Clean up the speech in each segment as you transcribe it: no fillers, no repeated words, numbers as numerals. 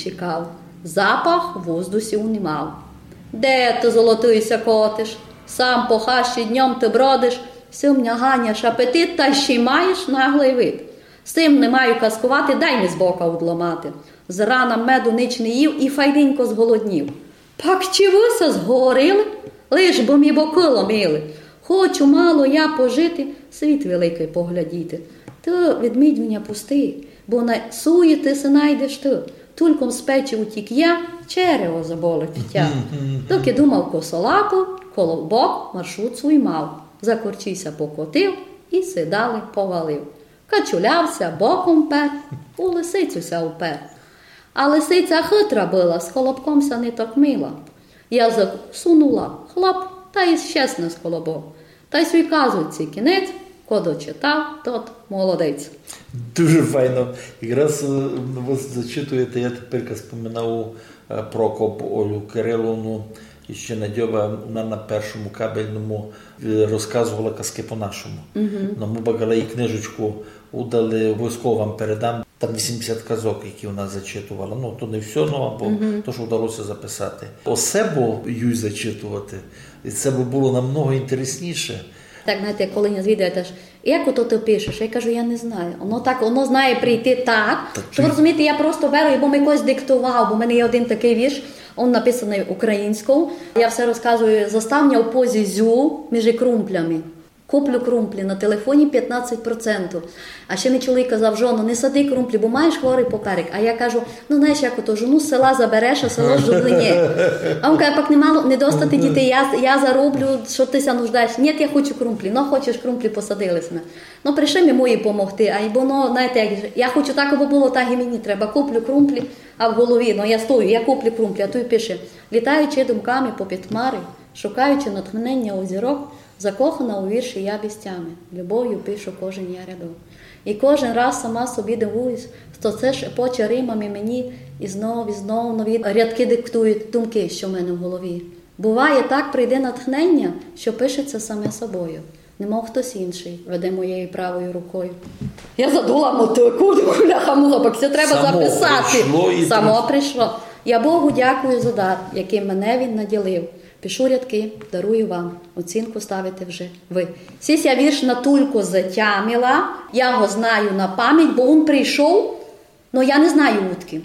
чекав, запах в воздусі унімав. Де ти, золотийся, котиш? Сам по хащі днем ти бродиш, сим няганяш апетит, та ще й маєш наглий вид. З цим не маю казкувати, дай мені з бока удламати. Зрана меду нич не їв і файненько зголоднів. Пак чи вися згорили, лиш бо мі боки ломили. Хочу мало я пожити, світ великий поглядіти. Ти, ведмідюня, пусти, бо на суї ти се найдеш ти. Тульком з печі утік я, черево заболить тя. Доки думав косолапу, коло бок маршрут свій мав. Закорчився покотив і сидали повалив. Качулявся, боком пер, у лисицюся упер. А лисиця хитра була, з колобкомся не так мила. Язик сунула хлоп, та й щасне з колобок. Та й свій казується кінець, кого читав, тот молодець. Дуже файно. Якраз ви зачитуєте, я тепер споминав Прокоп Олю Кириловну, і ще Надьова, вона на першому кабельному розказувала казки по-нашому. Но ми багали її книжечку, удали, обов'язково вам передам. Там 80 казок, які вона зачитувала. Ну, то не все, або то, що вдалося записати. Осебу їй зачитувати, і це б було намного інтересніше. Так, знаєте, коли не звідуєте, як ото ти пишеш? Я кажу, я не знаю. Воно знає прийти так, що ви розумієте, я просто беру, бо мені когось диктував, бо в мене є один такий вірш, він написаний українською. Я все розказую, заставня в позі зю між крумплями. Куплю крумплі на телефоні 15%. А ще мій чоловік казав, жоно, не сади крумплі, бо маєш хворий поперек. А я кажу, ну знаєш, як ото, жону з села забереш, а село жудлиє. А він каже, пак не достати дітей, я зароблю, що ти ся нуждаєш. Ні, я хочу крумплі. Ну, хочеш крумплі, посадилися. Ну, прийшли ми мої помогти. А бо, ну, знаєте, я хочу так, аби було, так і мені треба. Куплю крумплі, а в голові, ну, я стою, я куплю крумплі, а той пише, літаючи думками попід хмари, шукаючи натхнення у зірок, закохана у вірші я бістями, любов'ю пишу кожен я рядок. І кожен раз сама собі дивуюсь, що це шепоче римами мені і знов нові рядки диктують думки, що в мене в голові. Буває, так прийде натхнення, що пишеться саме собою. Немов хтось інший веде моєю правою рукою. Я задула мотику, хуляха-муха, це треба записати. Само прийшло. Я Богу дякую за дар, яким мене він наділив. Пишу рядки, дарую вам, оцінку ставите вже ви. Сісь я вірш на тульку затямила, я його знаю на пам'ять, бо він прийшов, но я не знаю утки.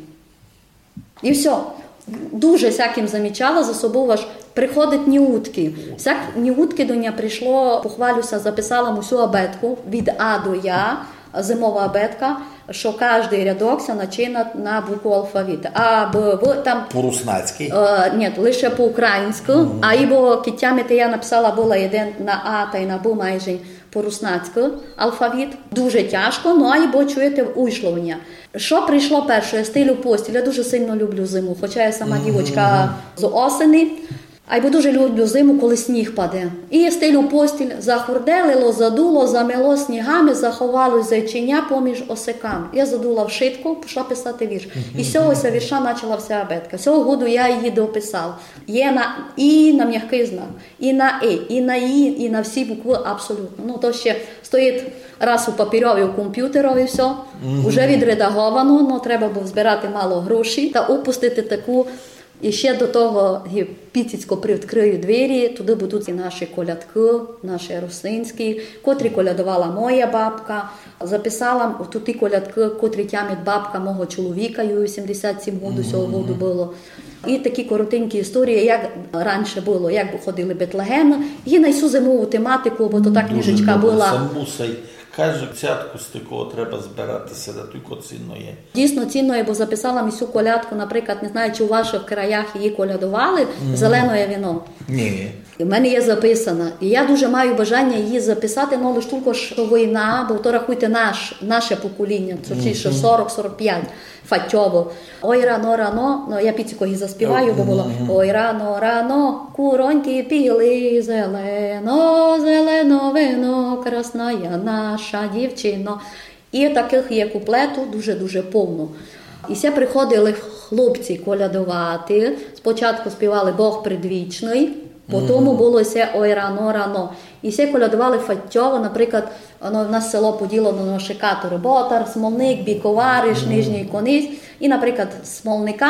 І все. Дуже всяким замічала за собою, аж приходить ні утки. Ні утки до мене прийшло, похвалюся, записала усю абетку від А до Я, зимова абетка, що кожен рядок се начинає на букву алфавіта. А, Б, В, там... По-руснацьки? Ні, лише по-українську. А ібо китями я написала була один на А та й на Б майже по-руснацьку алфавіт. Дуже тяжко, ну а ібо чуєте уйшло мене. Що прийшло перше? Я стилю постіль. Я дуже сильно люблю зиму, хоча я сама дівочка з осені. А й дуже люблю зиму, коли сніг паде. І я стелю постіль, захурделило, задуло, замело снігами, заховалось зайчиня поміж осиками. Я задула в шитку, пішла писати вірш. І з цього вірша почала вся абетка. Цього году я її дописала. Є на І, на м'який знак, і на і на І, і на всі букви абсолютно. Ну, то ще стоїть раз у папірові, у комп'ютерові все, вже відредаговано, ну, треба було збирати мало грошей та упустити таку. І ще до того піцько привідкрию двері, туди будуть і наші колядки, наші русинські, котрі колядувала моя бабка. Записала тут і колядки, котрі тямить бабка мого чоловіка, їй 87 років цього року було. І такі коротенькі історії, як раніше було, як ходили Бетлегеми, і на всю зимову тематику, бо то та книжечка була. Каже, цятку з такого треба збиратися, да тільки цінно є. Дійсно цінно є, бо записала місю колядку, наприклад, не знаю, чи у ваших краях її колядували, «Зелене віно». Ні. І в мене є записана. І я дуже маю бажання її записати, але лише тільки що війна, бо то рахуйте наше покоління, це ще 40-45, фатьово. Ой, рано, ну я піціко її заспіваю, бо було ой, рано, куроньки піли, зелено вино, красна я наша дівчино. І таких є куплету дуже-дуже повно. І все приходили хлопці колядувати. Спочатку співали Бог предвічний, потім було все ой, рано. І всі колядували фаттьово, наприклад, в нас село поділено на шикатори. Ботар, Смолник, Біковариш, Нижній Конись. І, наприклад, Смолника